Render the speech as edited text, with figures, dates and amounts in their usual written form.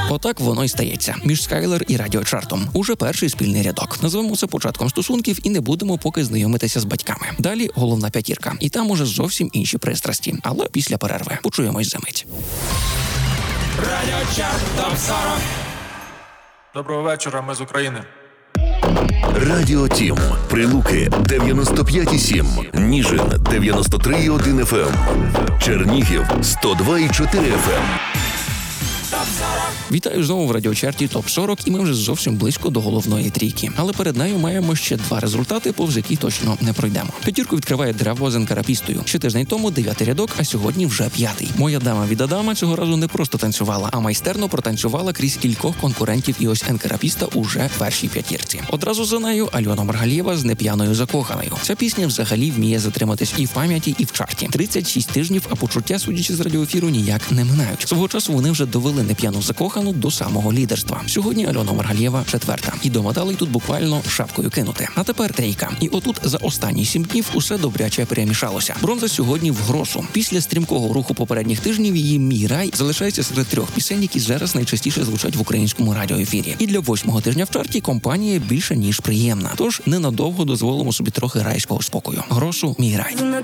Отак воно й стається. Між Скайлер і радіочартом. Уже перший спільний рядок. Назвемо це початком стосунків і не будемо поки знайомитися з батьками. Далі головна п'ятірка. І там уже зовсім інші пристрасті. Але після перерви. Почуємось за мить. Радіочарт ТОП-40. Доброго вечора, ми з України. Радіо Тім. Прилуки 95,7. Ніжин 93,1 FM. Чернігів 102,4 FM. Вітаю знову в радіочарті ТОП-40, і ми вже зовсім близько до головної трійки. Але перед нею маємо ще два результати, повз які точно не пройдемо. П'ятірку відкриває Древо з енкарапістою. Ще тиждень тому 9-й рядок, а сьогодні вже 5-й. Моя дама від Адама цього разу не просто танцювала, а майстерно протанцювала крізь кількох конкурентів, і ось енкарапіста уже в першій п'ятірці. Одразу за нею Альона Маргалієва з «Неп'яною закоханою». Ця пісня взагалі вміє затриматись і в пам'яті, і в чарті. 36 тижнів, а почуття, судячи з радіоефіру, ніяк не минають. Свого часу вони вже довели «Неп'яну закохану» до самого лідерства. Сьогодні Альона Маргалієва 4-та. І до медалей тут буквально шапкою кинути. А тепер трійка. І отут за останні 7 днів усе добряче перемішалося. Бронза сьогодні в Гросу. Після стрімкого руху попередніх тижнів її «Мій рай» залишається серед 3 пісень, які зараз найчастіше звучать в українському радіоефірі. І для 8-го тижня в чарті компанія більше ніж приємна. Тож ненадовго дозволимо собі трохи райського спокою. Гросу «Мій рай».